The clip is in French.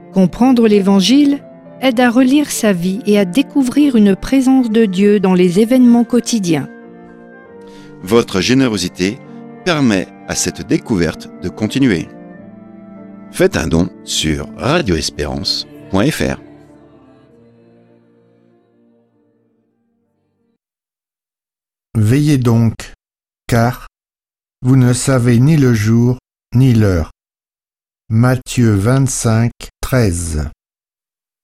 Comprendre l'Évangile aide à relire sa vie et à découvrir une présence de Dieu dans les événements quotidiens. Votre générosité permet à cette découverte de continuer. Faites un don sur radioespérance.fr. Veillez donc, car vous ne savez ni le jour ni l'heure. Matthieu 25, 13.